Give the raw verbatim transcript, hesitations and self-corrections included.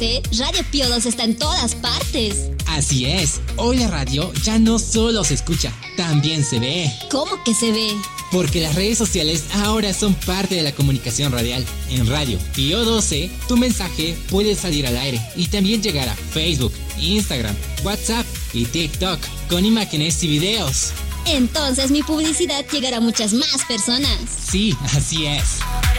Aparte, Radio Pío dos está en todas partes. Así es, hoy la radio ya no solo se escucha, también se ve. ¿Cómo que se ve? Porque las redes sociales ahora son parte de la comunicación radial. En Radio Pío doce, tu mensaje puede salir al aire y también llegar a Facebook, Instagram, WhatsApp y TikTok con imágenes y videos. Entonces mi publicidad llegará a muchas más personas. Sí, así es.